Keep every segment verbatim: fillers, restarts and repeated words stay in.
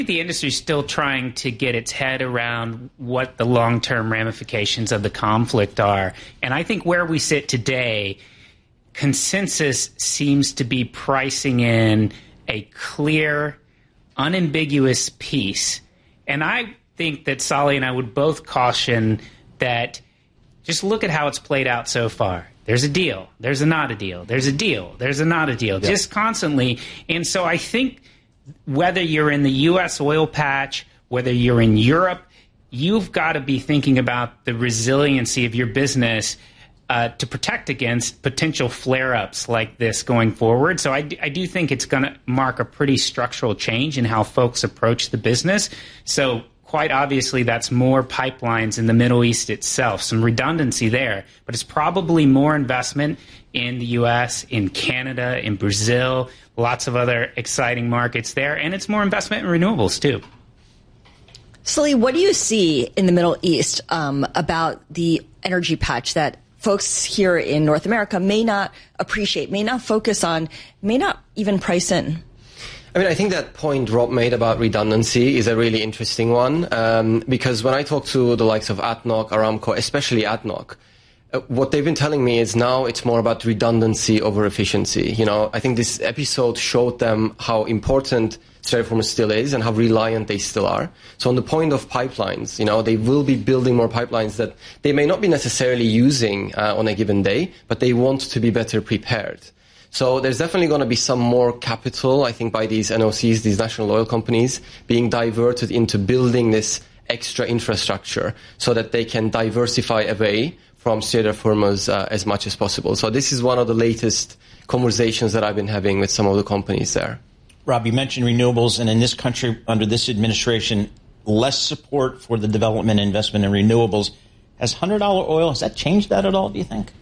the industry is still trying to get its head around what the long-term ramifications of the conflict are. And I think where we sit today, consensus seems to be pricing in a clear, unambiguous peace. And I think that Solly and I would both caution that just look at how it's played out so far. There's a deal. There's a not a deal. There's a deal. There's a not a deal. Yeah. Just constantly. And so I think whether you're in the U S oil patch, whether you're in Europe, you've got to be thinking about the resiliency of your business uh, to protect against potential flare-ups like this going forward. So I, I do think it's going to mark a pretty structural change in how folks approach the business. So quite obviously, that's more pipelines in the Middle East itself, some redundancy there. But it's probably more investment in the U S, in Canada, in Brazil, lots of other exciting markets there. And it's more investment in renewables, too. Sully, what do you see in the Middle East um, about the energy patch that folks here in North America may not appreciate, may not focus on, may not even price in? I mean, I think that point Rob made about redundancy is a really interesting one, um, because when I talk to the likes of A D N O C, Aramco, especially A D N O C, uh, what they've been telling me is now it's more about redundancy over efficiency. You know, I think this episode showed them how important Strait of Hormuz still is and how reliant they still are. So on the point of pipelines, you know, they will be building more pipelines that they may not be necessarily using uh, on a given day, but they want to be better prepared. So there's definitely going to be some more capital, I think, by these N O Cs, these national oil companies, being diverted into building this extra infrastructure so that they can diversify away from Strait of Hormuz uh, as much as possible. So this is one of the latest conversations that I've been having with some of the companies there. Rob, you mentioned renewables, and in this country, under this administration, less support for the development and investment in renewables. Has one hundred dollars oil, has that changed that at all, do you think?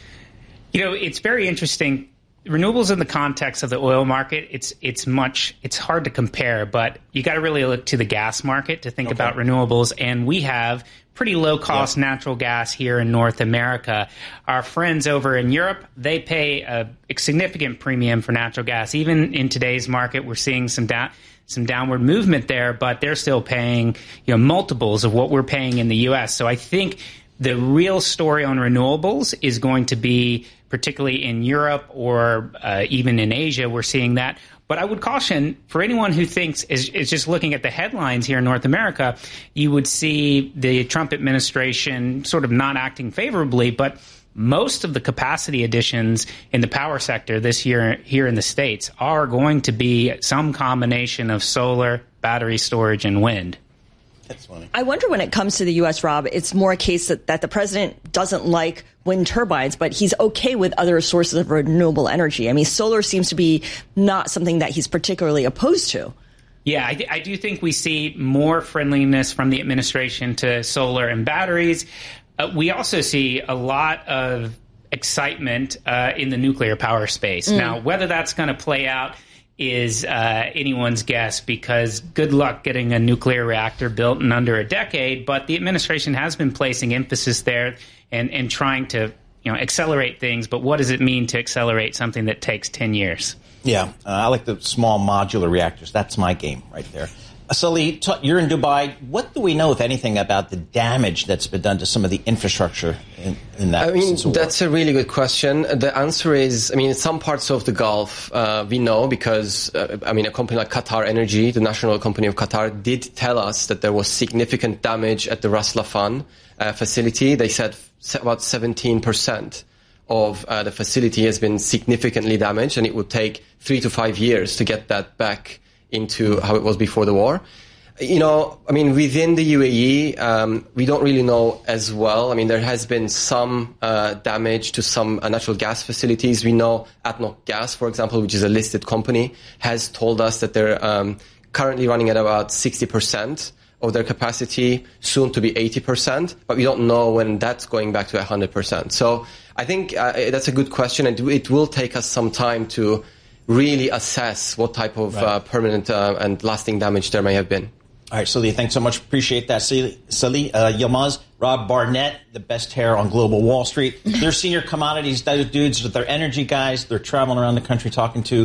You know, it's very interesting. Renewables in the context of the oil market, it's it's much it's hard to compare, but you got to really look to the gas market to think okay. about renewables. And we have pretty low cost yeah. natural gas here in North America. Our friends over in Europe, they pay a, a significant premium for natural gas. Even in today's market, we're seeing some down. some downward movement there, but they're still paying, you know, multiples of what we're paying in the U S. So I think the real story on renewables is going to be, particularly in Europe or uh, even in Asia, we're seeing that. But I would caution, for anyone who thinks is, is just looking at the headlines here in North America, you would see the Trump administration sort of not acting favorably, but most of the capacity additions in the power sector this year here in the States are going to be some combination of solar, battery storage, and wind. That's funny. I wonder when it comes to the U S, Rob, it's more a case that, that the president doesn't like wind turbines, but he's okay with other sources of renewable energy. I mean, solar seems to be not something that he's particularly opposed to. Yeah, I, I do think we see more friendliness from the administration to solar and batteries. Uh, we also see a lot of excitement uh, in the nuclear power space. Mm. Now, whether that's going to play out is uh, anyone's guess, because good luck getting a nuclear reactor built in under a decade. But the administration has been placing emphasis there and, and trying to, you know, accelerate things. But what does it mean to accelerate something that takes ten years? Yeah, uh, I like the small modular reactors. That's my game right there. Sully, you're in Dubai. What do we know, if anything, about the damage that's been done to some of the infrastructure in, in that? I mean, that's a really good question. The answer is, I mean, in some parts of the Gulf, uh, we know because, uh, I mean, a company like Qatar Energy, the national company of Qatar, did tell us that there was significant damage at the Ras Laffan uh, facility. They said about seventeen percent of uh, the facility has been significantly damaged, and it would take three to five years to get that back into how it was before the war. You know, I mean, within the U A E, um, we don't really know as well. I mean, there has been some uh, damage to some uh, natural gas facilities. We know A D N O C Gas, for example, which is a listed company, has told us that they're um, currently running at about sixty percent of their capacity, soon to be eighty percent, but we don't know when that's going back to one hundred percent. So I think uh, that's a good question, and it will take us some time to really assess what type of right. uh, permanent uh, and lasting damage there may have been. All right, Sully, thanks so much. Appreciate that. Sully uh, Yilmaz, Rob Barnett, the best hair on Global Wall Street. They're senior commodities dudes, they're energy guys. They're traveling around the country talking to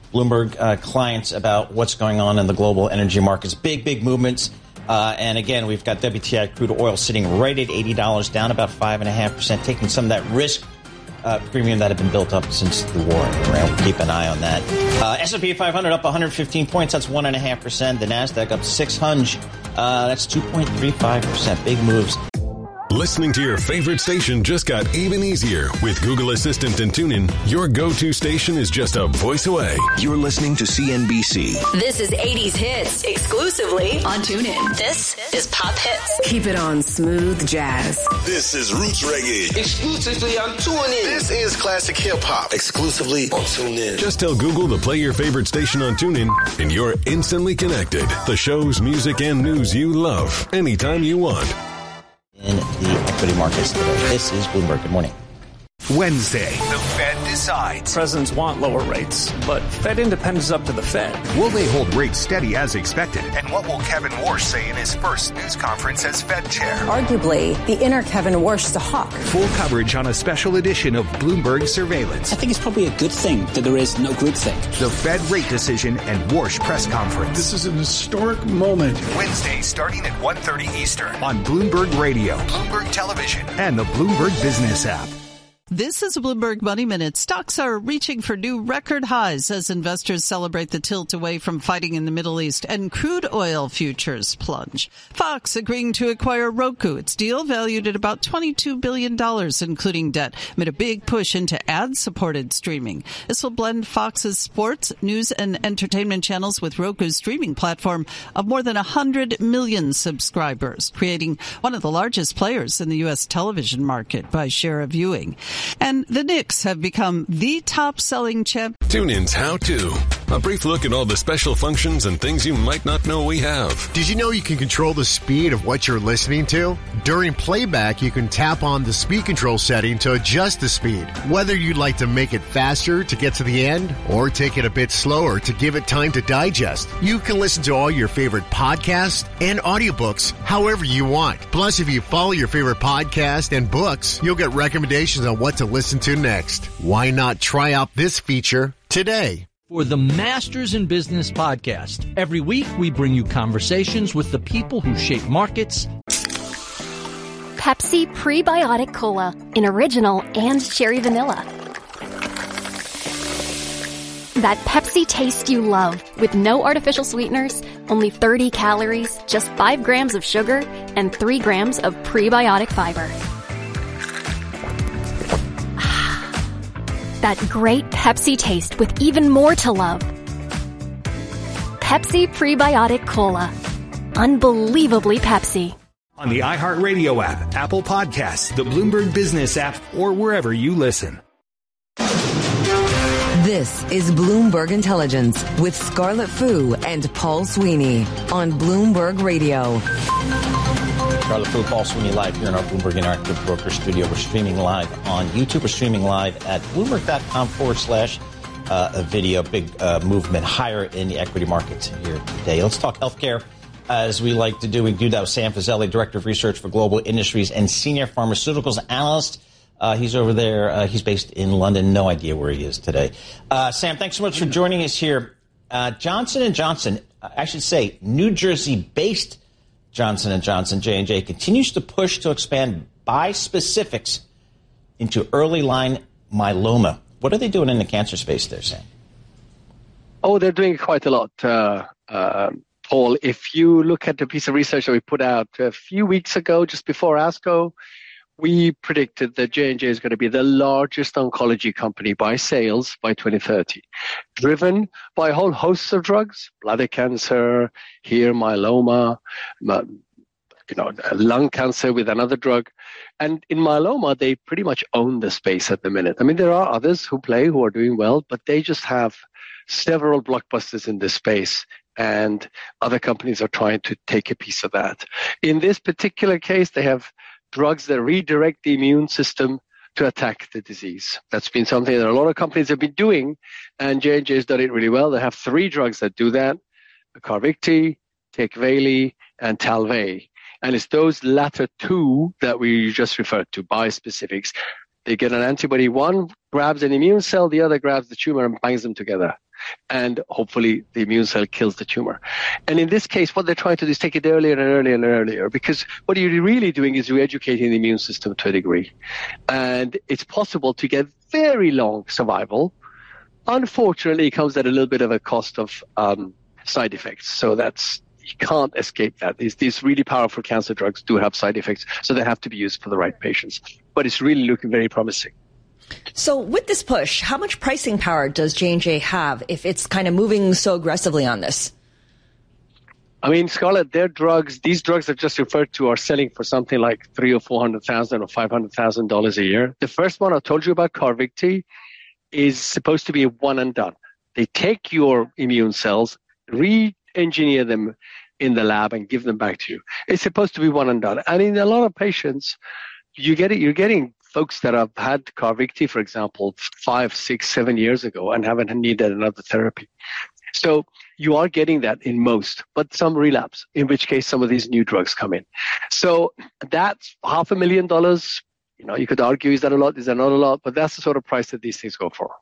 Bloomberg uh, clients about what's going on in the global energy markets. Big, big movements. Uh, and again, we've got W T I crude oil sitting right at eighty dollars, down about five point five percent, taking some of that risk uh, premium that had been built up since the war. We'll keep an eye on that. Uh, S and P five hundred up one hundred fifteen points. That's one point five percent. The NASDAQ up six hundred. Uh, that's two point three five percent. Big moves. Listening to your favorite station just got even easier. With Google Assistant and TuneIn, your go-to station is just a voice away. You're listening to C N B C. This is eighties Hits, exclusively on TuneIn. This is Pop Hits. Keep it on Smooth Jazz. This is Roots Reggae. Exclusively on TuneIn. This is Classic Hip Hop. Exclusively on TuneIn. Just tell Google to play your favorite station on TuneIn, and you're instantly connected. The shows, music, and news you love, anytime you want. In the equity markets today. This is Bloomberg. Good morning. Wednesday, the Fed decides. Presidents want lower rates, but Fed independence is up to the Fed. Will they hold rates steady as expected? And what will Kevin Warsh say in his first news conference as Fed chair? Arguably, the inner Kevin Warsh is a hawk. Full coverage on a special edition of Bloomberg Surveillance. I think it's probably a good thing that there is no groupthink. The Fed rate decision and Warsh press conference. This is an historic moment. Wednesday, starting at one thirty Eastern on Bloomberg Radio, Bloomberg Television, and the Bloomberg Business app. This is a Bloomberg Money Minute. Stocks are reaching for new record highs as investors celebrate the tilt away from fighting in the Middle East, and crude oil futures plunge. Fox agreeing to acquire Roku. Its deal valued at about twenty-two billion dollars, including debt, amid a big push into ad-supported streaming. This will blend Fox's sports, news, and entertainment channels with Roku's streaming platform of more than one hundred million subscribers, creating one of the largest players in the U S television market by share of viewing. And the Knicks have become the top-selling champ. TuneIn's How To. A brief look at all the special functions and things you might not know we have. Did you know you can control the speed of what you're listening to? During playback, you can tap on the speed control setting to adjust the speed. Whether you'd like to make it faster to get to the end or take it a bit slower to give it time to digest, you can listen to all your favorite podcasts and audiobooks however you want. Plus, if you follow your favorite podcast and books, you'll get recommendations on what to listen to next. Why not try out this feature today? For the Masters in Business podcast, every week we bring you conversations with the people who shape markets. Pepsi Prebiotic Cola in original and cherry vanilla. That Pepsi taste you love with no artificial sweeteners, only thirty calories, just five grams of sugar, and three grams of prebiotic fiber. That great Pepsi taste with even more to love. Pepsi Prebiotic Cola. Unbelievably Pepsi. On the iHeartRadio app, Apple Podcasts, the Bloomberg Business app, or wherever you listen. This is Bloomberg Intelligence with Scarlett Fu and Paul Sweeney on Bloomberg Radio. Scarlett Fu, Paul Sweeney live here in our Bloomberg Interactive Broker studio. We're streaming live on YouTube. We're streaming live at Bloomberg.com forward slash uh, a video. Big uh, movement higher in the equity markets here today. Let's talk healthcare. As we like to do, we do that with Sam Fazeli, Director of Research for Global Industries and Senior Pharmaceuticals Analyst. Uh, he's over there. Uh, he's based in London. No idea where he is today. Uh, Sam, thanks so much for joining us here. Uh, Johnson and Johnson, I should say, New Jersey-based Johnson and Johnson, J and J, continues to push to expand bispecifics into early-line myeloma. What are they doing in the cancer space there, Sam? Oh, they're doing quite a lot, uh, uh, Paul. If you look at the piece of research that we put out a few weeks ago, just before ASCO, we predicted that J and J is going to be the largest oncology company by sales by twenty thirty, driven by a whole host of drugs, bladder cancer, here myeloma, you know, lung cancer with another drug. And in myeloma, they pretty much own the space at the minute. I mean, there are others who play who are doing well, but they just have several blockbusters in this space. And other companies are trying to take a piece of that. In this particular case, they have drugs that redirect the immune system to attack the disease. That's been something that a lot of companies have been doing, and J and J has done it really well. They have three drugs that do that: Carvykti, Tecvayli, and Talvey. And it's those latter two that we just referred to, bispecifics. They get an antibody. One grabs an immune cell, the other grabs the tumor and binds them together. and hopefully the immune cell kills the tumor. And in this case, what they're trying to do is take it earlier and earlier and earlier, because what you're really doing is re-educating the immune system to a degree. And it's possible to get very long survival. Unfortunately, it comes at a little bit of a cost of um, side effects. So that's, you can't escape that. These, these really powerful cancer drugs do have side effects, so they have to be used for the right patients. But it's really looking very promising. So with this push, how much pricing power does J and J have if it's kind of moving so aggressively on this? I mean, Scarlett, their drugs, these drugs I've just referred to, are selling for something like three or four hundred thousand or five hundred thousand dollars a year. The first one I told you about, Carvykti, is supposed to be a one and done. They take your immune cells, re-engineer them in the lab, and give them back to you. It's supposed to be one and done. And in a lot of patients, you get it. You're getting folks that have had Carvykti, for example, five, six, seven years ago and haven't needed another therapy. So you are getting that in most, but some relapse, in which case some of these new drugs come in. So that's half a million dollars. You know, you could argue, is that a lot? Is that not a lot? But that's the sort of price that these things go for.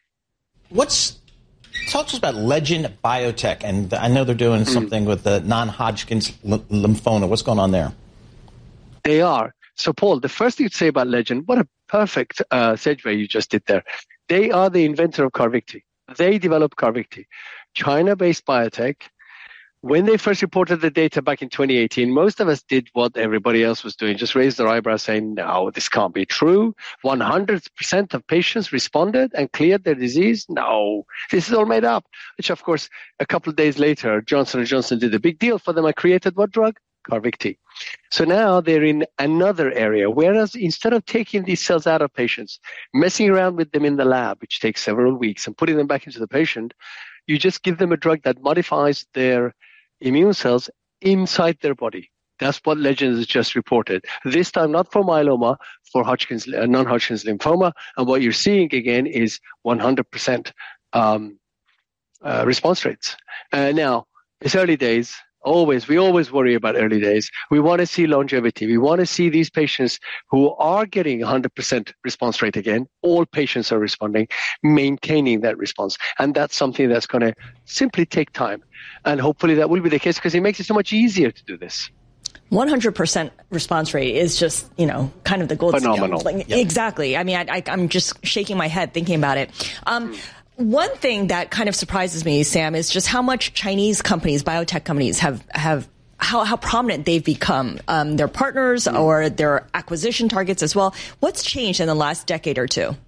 What's talk to us about Legend Biotech, and I know they're doing mm. something with the non-Hodgkin's lymphoma. What's going on there? They are. So, Paul, the first thing to say about Legend, what a perfect uh, segue you just did there. They are the inventor of Carvykti. They developed Carvykti. China-based biotech. When they first reported the data back in twenty eighteen, most of us did what everybody else was doing, just raised their eyebrows saying, no, this can't be true. one hundred percent of patients responded and cleared their disease. No, this is all made up. Which, of course, a couple of days later, Johnson and Johnson did a big deal for them and created what drug? Carvykti. So now they're in another area, whereas instead of taking these cells out of patients, messing around with them in the lab, which takes several weeks, and putting them back into the patient, you just give them a drug that modifies their immune cells inside their body. That's what Legend has just reported. This time, not for myeloma, for Hodgkin's, uh, non-Hodgkin's lymphoma. And what you're seeing again is one hundred percent um, uh, response rates. Uh, now, it's early days. Always, we always worry about early days. We want to see longevity. We want to see these patients who are getting one hundred percent response rate again. All patients are responding, maintaining that response. And that's something that's going to simply take time. And hopefully that will be the case because it makes it so much easier to do this. one hundred percent response rate is just, you know, kind of the gold Phenomenal. Like, yep. Exactly. I mean, I, I, I'm just shaking my head thinking about it. Um, mm. One thing that kind of surprises me, Sam, is just how much Chinese companies, biotech companies, have have how, how prominent they've become. Um, their partners mm. or their acquisition targets as well. What's changed in the last decade or two?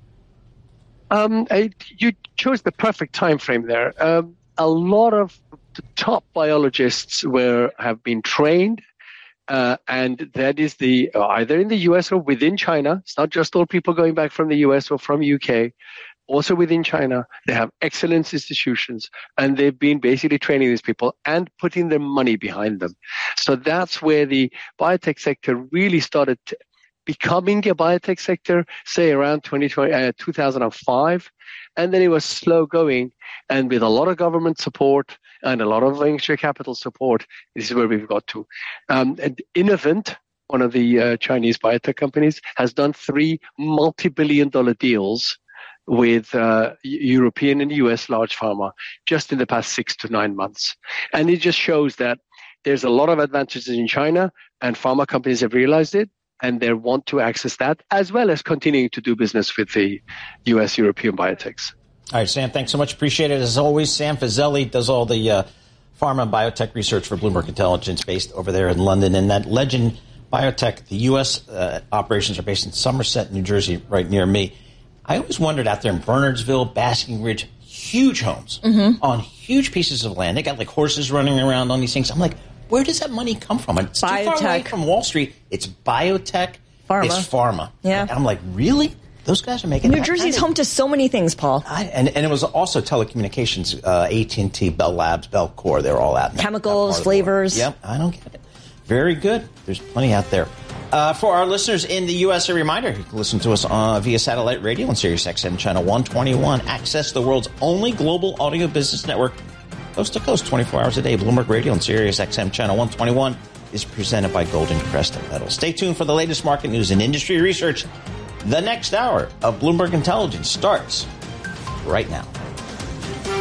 Um, I, you chose the perfect time frame there. Um, a lot of the top biologists were have been trained. Uh, and that is the uh, either in the U S or within China. It's not just all people going back from the U S or from U K. Also within China, they have excellent institutions, and they've been basically training these people and putting their money behind them. So that's where the biotech sector really started becoming a biotech sector, say around twenty twenty, uh, two thousand five. And then it was slow going. And with a lot of government support and a lot of venture capital support, this is where we've got to. Um, and Innovent, one of the uh, Chinese biotech companies, has done three multi-billion dollar deals with uh, European and U S large pharma just in the past six to nine months. And it just shows that there's a lot of advantages in China, and pharma companies have realized it, and they want to access that, as well as continuing to do business with the U S European biotechs. All right, Sam, thanks so much. Appreciate it. As always, Sam Fazeli does all the uh, pharma and biotech research for Bloomberg Intelligence based over there in London. And that Legend Biotech, the U S uh, operations are based in Somerset, New Jersey, right near me. I always wondered out there in Bernardsville, Basking Ridge, huge homes mm-hmm. on huge pieces of land. They got like horses running around on these things. I'm like, where does that money come from? It's biotech. Too far away from Wall Street. It's biotech. Pharma. It's pharma. Yeah. And I'm like, really? Those guys are making New Jersey's home to so many things, Paul. I, and, and it was also telecommunications, uh, A T and T, Bell Labs, Bell Core. They're all out. Chemicals, flavors. Yep, I don't get it. Very good. There's plenty out there. Uh, for our listeners in the U S, a reminder, you can listen to us uh, via satellite radio on Sirius X M Channel one twenty-one. Access the world's only global audio business network, coast to coast, twenty-four hours a day. Bloomberg Radio on Sirius X M Channel one twenty-one is presented by Golden Crest Metals. Stay tuned for the latest market news and industry research. The next hour of Bloomberg Intelligence starts right now.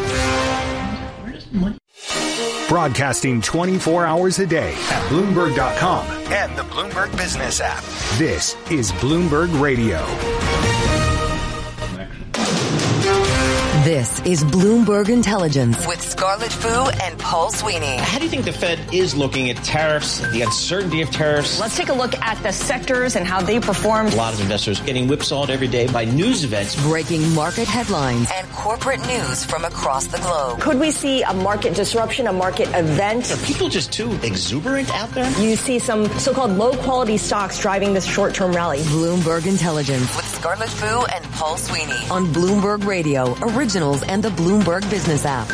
Broadcasting twenty-four hours a day at Bloomberg dot com and the Bloomberg Business app. This is Bloomberg Radio. This is Bloomberg Intelligence with Scarlett Fu and Paul Sweeney. How do you think the Fed is looking at tariffs, the uncertainty of tariffs? Let's take a look at the sectors and how they performed. A lot of investors getting whipsawed every day by news events. Breaking market headlines and corporate news from across the globe. Could we see a market disruption, a market event? Are people just too exuberant out there? You see some so-called low-quality stocks driving this short-term rally. Bloomberg Intelligence with Scarlett Fu and Paul Sweeney on Bloomberg Radio, Originals and the Bloomberg Business app.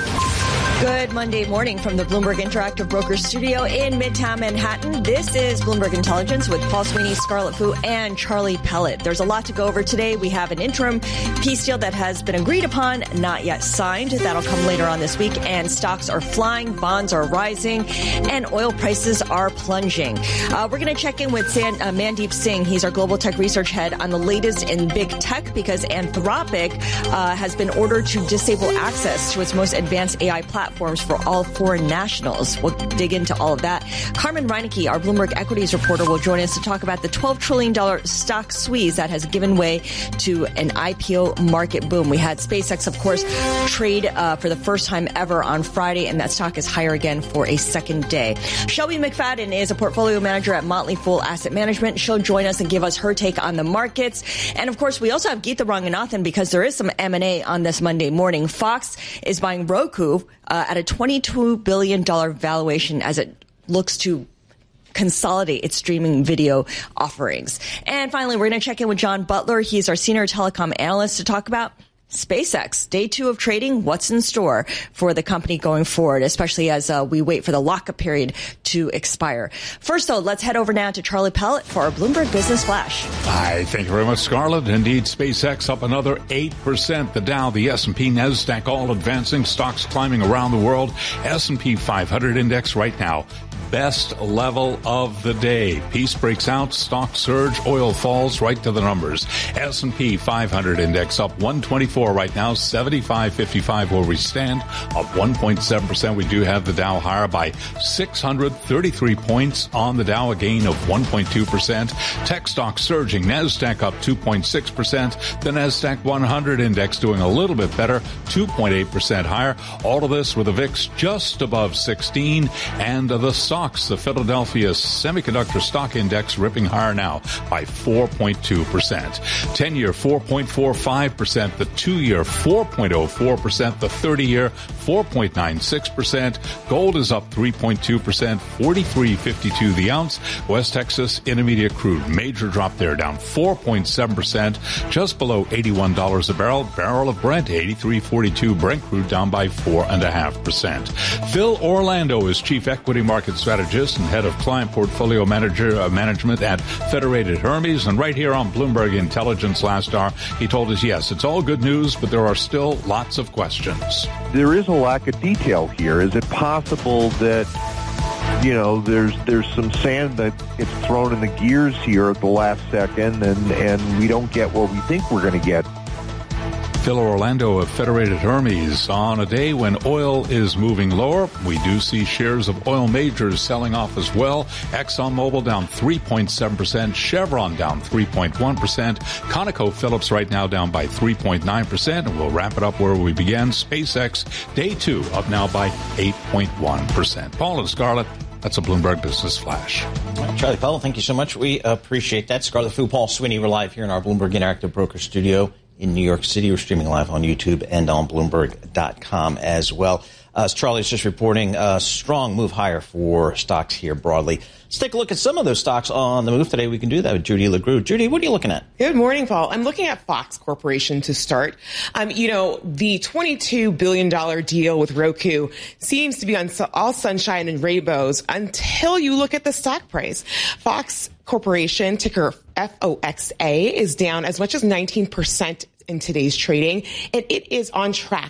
Good Monday morning from the Bloomberg Interactive Brokers studio in Midtown Manhattan. This is Bloomberg Intelligence with Paul Sweeney, Scarlett Fu, and Charlie Pellet. There's a lot to go over today. We have an interim peace deal that has been agreed upon, not yet signed. That'll come later on this week. And stocks are flying, bonds are rising, and oil prices are plunging. Uh, we're going to check in with San, uh, Mandeep Singh. He's our global tech research head on the latest in big tech because Anthropic uh, has been ordered to disable access to its most advanced A I platform. Platforms for all foreign nationals. We'll dig into all of that. Carmen Reinecke, our Bloomberg Equities reporter, will join us to talk about the twelve trillion dollars stock squeeze that has given way to an I P O market boom. We had SpaceX, of course, trade uh, for the first time ever on Friday, and that stock is higher again for a second day. Shelby McFadden is a portfolio manager at Motley Fool Asset Management. She'll join us and give us her take on the markets. And, of course, we also have Geetha Ranganathan because there is some M and A on this Monday morning. Fox is buying Roku Uh, at a twenty-two billion dollars valuation as it looks to consolidate its streaming video offerings. And finally, we're going to check in with John Butler. He's our senior telecom analyst to talk about SpaceX, day two of trading, what's in store for the company going forward, especially as uh, we wait for the lockup period to expire. First, though, let's head over now to Charlie Pellet for our Bloomberg Business Flash. Hi, thank you very much, Scarlett. Indeed, SpaceX up another eight percent. The Dow, the S and P, NASDAQ all advancing, stocks climbing around the world. S and P five hundred index right now, best level of the day. Peace breaks out, stock surge, oil falls right to the numbers. S and P five hundred index up one twenty-four right now, seventy-five fifty-five where we stand, up one point seven percent. We do have the Dow higher by six hundred thirty-three points on the Dow, a gain of one point two percent. Tech stocks surging, NASDAQ up two point six percent. The NASDAQ one hundred index doing a little bit better, two point eight percent higher. All of this with the V I X just above sixteen, and the stocks, the Philadelphia Semiconductor Stock Index ripping higher now by four point two percent. ten-year four point four five percent, the two-year four point oh four percent, the thirty-year four point nine six percent. Gold is up three point two percent, forty-three fifty-two the ounce. West Texas Intermediate crude, major drop there, down four point seven percent, just below eighty-one dollars a barrel. Barrel of Brent, eighty-three forty-two. Brent crude down by four point five percent. Phil Orlando is Chief Equity Market Strategist and Head of Client Portfolio Manager uh, Management at Federated Hermes. And right here on Bloomberg Intelligence last hour, he told us, yes, it's all good news, but there are still lots of questions. There is a lack of detail here. Is it possible that, you know, there's there's some sand that gets thrown in the gears here at the last second, and, and we don't get what we think we're going to get? Phil Orlando of Federated Hermes. On a day when oil is moving lower, we do see shares of oil majors selling off as well. ExxonMobil down three point seven percent, Chevron down three point one percent, ConocoPhillips right now down by three point nine percent, and we'll wrap it up where we began. SpaceX, day two, up now by eight point one percent. Paul and Scarlett, that's a Bloomberg Business Flash. Charlie Powell, thank you so much. We appreciate that. Scarlett Fu, Paul Sweeney, we're live here in our Bloomberg Interactive Broker studio in New York City. We're streaming live on YouTube and on Bloomberg dot com as well. Uh, as Charlie's just reporting, a strong move higher for stocks here broadly. Let's take a look at some of those stocks on the move today. We can do that with Judy LaGrue. Judy, what are you looking at? Good morning, Paul. I'm looking at Fox Corporation to start. Um, you know, the twenty-two billion dollars deal with Roku seems to be on all sunshine and rainbows until you look at the stock price. Fox Corporation, ticker F O X A, is down as much as nineteen percent in today's trading, and it is on track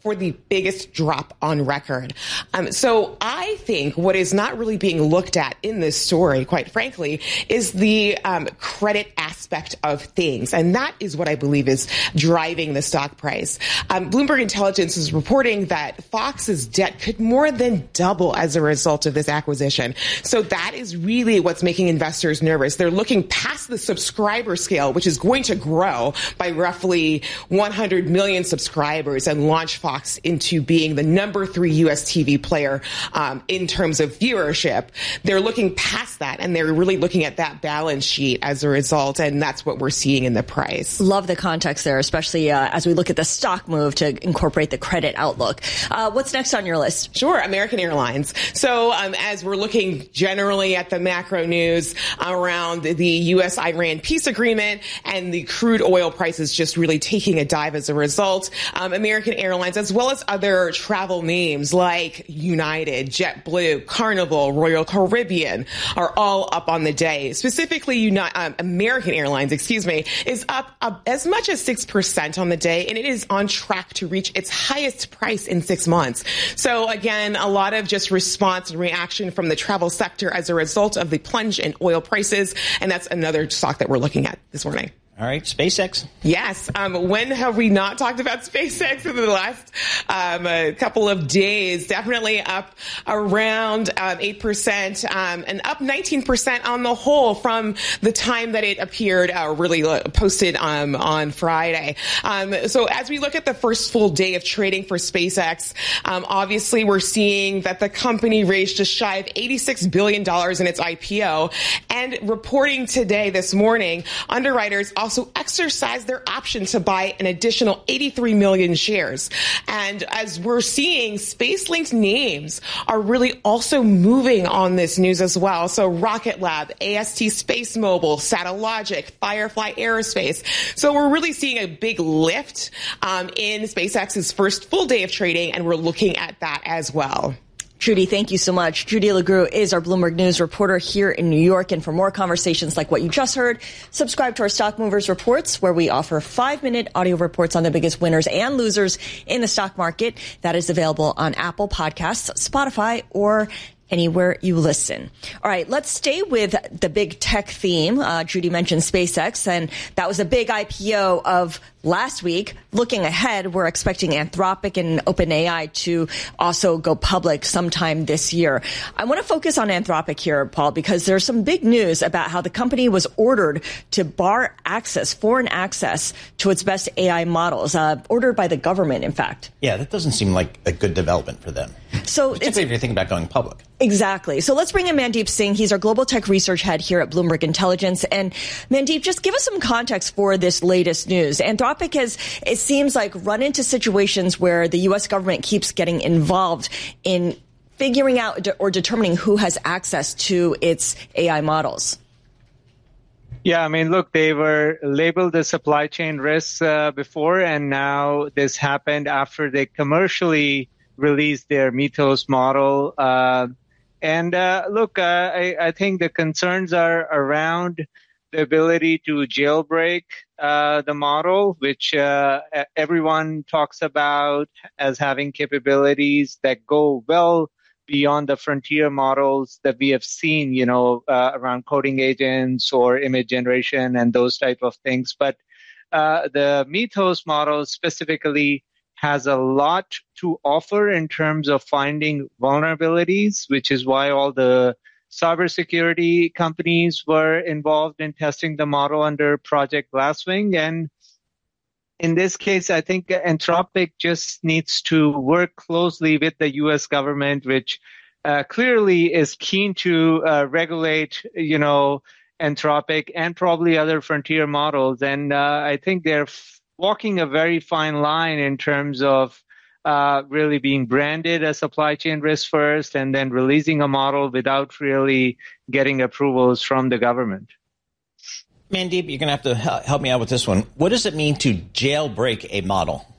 for the biggest drop on record. Um, so I think what is not really being looked at in this story, quite frankly, is the um, credit aspect of things. And that is what I believe is driving the stock price. Um, Bloomberg Intelligence is reporting that Fox's debt could more than double as a result of this acquisition. So that is really what's making investors nervous. They're looking past the subscriber scale, which is going to grow by roughly one hundred million subscribers and launch Fox into being the number three U S T V player um, in terms of viewership. They're looking past that, and they're really looking at that balance sheet as a result, and that's what we're seeing in the price. Love the context there, especially uh, as we look at the stock move to incorporate the credit outlook. Uh, what's next on your list? Sure, American Airlines. So um, as we're looking generally at the macro news around the U S Iran peace agreement and the crude oil prices just really taking a dive as a result, um, American Airlines, as well as other travel names like United, JetBlue, Carnival, Royal Caribbean, are all up on the day. Specifically, Uni- um, American Airlines, excuse me, is up, up as much as six percent on the day, and it is on track to reach its highest price in six months. So again, a lot of just response and reaction from the travel sector as a result of the plunge in oil prices, and that's another stock that we're looking at this morning. All right, SpaceX. Yes. Um, when have we not talked about SpaceX in the last um, a couple of days? Definitely up around um, eight percent um, and up nineteen percent on the whole from the time that it appeared, uh, really posted um, on Friday. Um, so as we look at the first full day of trading for SpaceX, um, obviously we're seeing that the company raised just shy of eighty-six billion dollars in its I P O. And reporting today, this morning, underwriters also also exercised their option to buy an additional eighty-three million shares. And as we're seeing, space-linked names are really also moving on this news as well. So Rocket Lab, A S T Space Mobile, Satellogic, Firefly Aerospace. So we're really seeing a big lift um, in SpaceX's first full day of trading, and we're looking at that as well. Judy, thank you so much. Judy LeGroux is our Bloomberg News reporter here in New York. And for more conversations like what you just heard, subscribe to our Stock Movers Reports, where we offer five-minute audio reports on the biggest winners and losers in the stock market. That is available on Apple Podcasts, Spotify, or anywhere you listen. All right, let's stay with the big tech theme. Uh, Judy mentioned SpaceX, and that was a big I P O of last week. Looking ahead, we're expecting Anthropic and OpenAI to also go public sometime this year. I want to focus on Anthropic here, Paul, because there's some big news about how the company was ordered to bar access, foreign access to its best A I models, uh, ordered by the government, in fact. Yeah, that doesn't seem like a good development for them. So particularly if you're thinking about going public. Exactly. So let's bring in Mandeep Singh. He's our global tech research head here at Bloomberg Intelligence. And Mandeep, just give us some context for this latest news. Anthropic has, it seems like, run into situations where the U S government keeps getting involved in figuring out or determining who has access to its A I models. Yeah, I mean, look, they were labeled as supply chain risks uh, before, and now this happened after they commercially released their Mythos model. Uh, and uh, look, uh, I, I think the concerns are around the ability to jailbreak uh, the model, which uh, everyone talks about as having capabilities that go well beyond the frontier models that we have seen, you know, uh, around coding agents or image generation and those type of things. But uh, the Mythos model specifically has a lot to offer in terms of finding vulnerabilities, which is why all the cybersecurity companies were involved in testing the model under Project Glasswing. And in this case, I think Anthropic just needs to work closely with the U S government, which uh, clearly is keen to uh, regulate, you know, Anthropic and probably other frontier models. And uh, I think they're f- walking a very fine line in terms of uh, really being branded as supply chain risk first and then releasing a model without really getting approvals from the government. Mandeep, you're going to have to help me out with this one. What does it mean to jailbreak a model?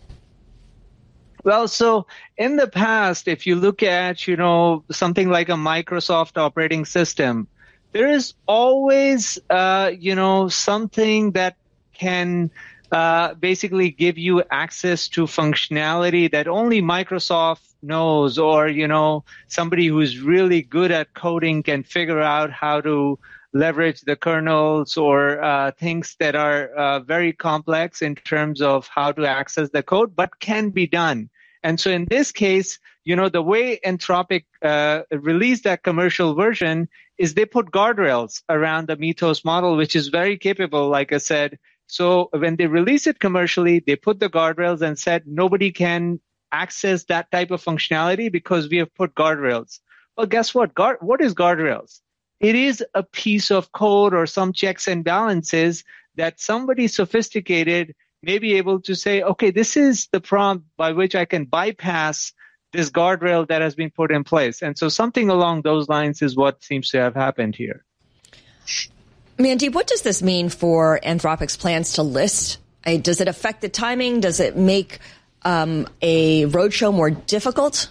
Well, so in the past, if you look at, you know, something like a Microsoft operating system, there is always, uh, you know, something that can uh, basically give you access to functionality that only Microsoft knows, or, you know, somebody who's really good at coding can figure out how to leverage the kernels or uh, things that are uh, very complex in terms of how to access the code, but can be done. And so in this case, you know, the way Anthropic uh, released that commercial version is they put guardrails around the Mythos model, which is very capable, like I said. So when they release it commercially, they put the guardrails and said nobody can access that type of functionality because we have put guardrails. Well, guess what? Guard- what is guardrails? It is a piece of code or some checks and balances that somebody sophisticated may be able to say, okay, this is the prompt by which I can bypass this guardrail that has been put in place. And so something along those lines is what seems to have happened here. Mandeep, what does this mean for Anthropic's plans to list? Uh, does it affect the timing? Does it make um, a roadshow more difficult?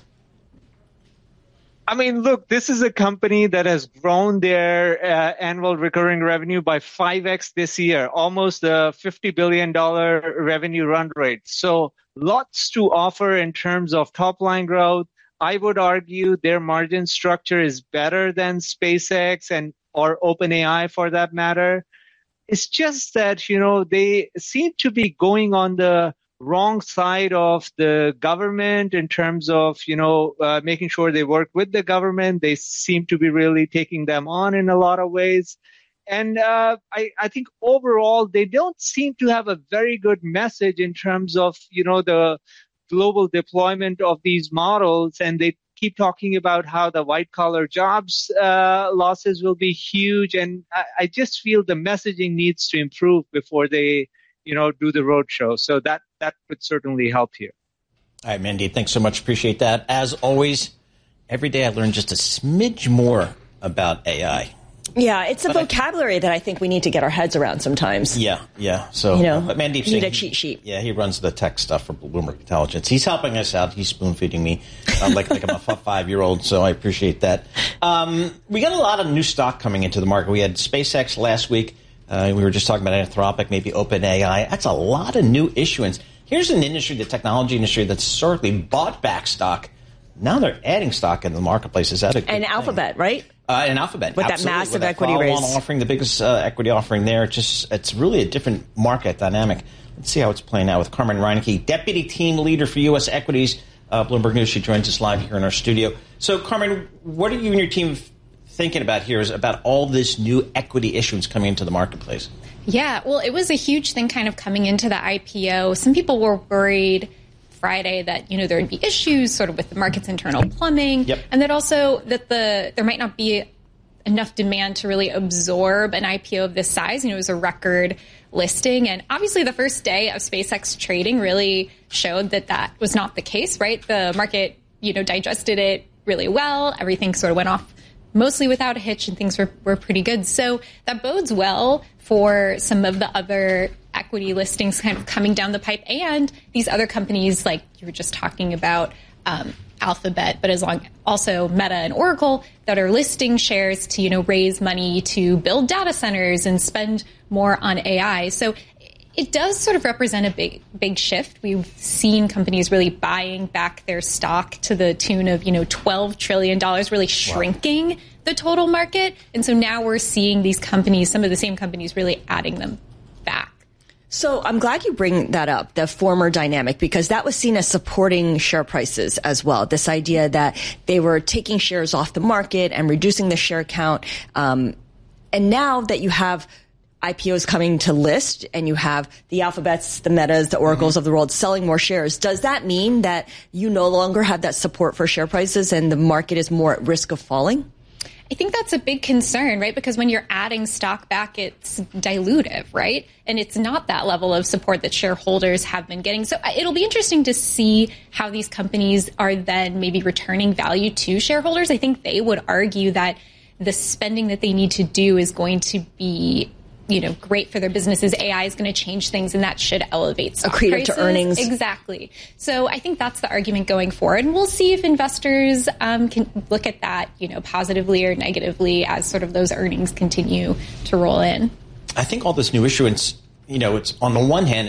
I mean, look, this is a company that has grown their uh, annual recurring revenue by five x this year, almost a fifty billion dollars revenue run rate. So lots to offer in terms of top line growth. I would argue their margin structure is better than SpaceX and or OpenAI for that matter. It's just that, you know, they seem to be going on the wrong side of the government in terms of, you know, uh, making sure they work with the government. They seem to be really taking them on in a lot of ways. And uh, I, I think overall, they don't seem to have a very good message in terms of, you know, the global deployment of these models. And they keep talking about how the white collar jobs uh, losses will be huge. And I, I just feel the messaging needs to improve before they, you know, do the roadshow. So that, that would certainly help here. All right, Mandeep, thanks so much. Appreciate that. As always, every day I learn just a smidge more about A I. Yeah, it's a but vocabulary I, that I think we need to get our heads around sometimes. Yeah, yeah. So, you know, but Mandeep you need Singh, a cheat sheet. Yeah, he runs the tech stuff for Bloomberg Intelligence. He's helping us out. He's spoon feeding me uh, like like I'm a five year old. So I appreciate that. Um, we got a lot of new stock coming into the market. We had SpaceX last week. Uh, we were just talking about Anthropic, maybe OpenAI. That's a lot of new issuance. Here's an industry, the technology industry, that's historically bought back stock. Now they're adding stock into the marketplace. Is that a good And thing? Alphabet, right? Uh, and Alphabet. With absolutely. that massive With that equity raise. offering, the biggest uh, equity offering there. It's just, it's really a different market dynamic. Let's see how it's playing out with Carmen Reineke, Deputy Team Leader for U S Equities, uh, Bloomberg News. She joins us live here in our studio. So, Carmen, what are you and your team thinking about here is about all this new equity issuance coming into the marketplace? Yeah, well, it was a huge thing kind of coming into the I P O. Some people were worried Friday that, you know, there would be issues sort of with the market's internal plumbing. Yep. And that also that the there might not be enough demand to really absorb an I P O of this size. You know, it was a record listing. And obviously the first day of SpaceX trading really showed that that was not the case, right? The market, you know, digested it really well. Everything sort of went off mostly without a hitch, and things were, were pretty good. So that bodes well for some of the other equity listings kind of coming down the pipe, and these other companies like you were just talking about, um, Alphabet, but as long also Meta and Oracle that are listing shares to, you know, raise money to build data centers and spend more on A I. So it does sort of represent a big, big shift. We've seen companies really buying back their stock to the tune of, you know, twelve trillion dollars, really shrinking wow. the total market. And so now we're seeing these companies, some of the same companies, really adding them back. So I'm glad you bring that up, the former dynamic, because that was seen as supporting share prices as well. This idea that they were taking shares off the market and reducing the share count. Um, and now that you have I P Os coming to list and you have the Alphabets, the Metas, the Oracles mm-hmm. of the world selling more shares, does that mean that you no longer have that support for share prices and the market is more at risk of falling? I think that's a big concern, right? Because when you're adding stock back, it's dilutive, right? And it's not that level of support that shareholders have been getting. So it'll be interesting to see how these companies are then maybe returning value to shareholders. I think they would argue that the spending that they need to do is going to be, you know, great for their businesses. A I is going to change things, and that should elevate stock accretive prices. to earnings. Exactly. So I think that's the argument going forward, and we'll see if investors um, can look at that, you know, positively or negatively as sort of those earnings continue to roll in. I think all this new issuance, you know, it's on the one hand,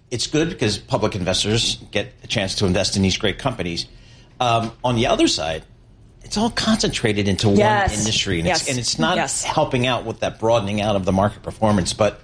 it's good because public investors get a chance to invest in these great companies. Um, on the other side, it's all concentrated into yes. one industry, and, yes. it's, and it's not yes. helping out with that broadening out of the market performance. But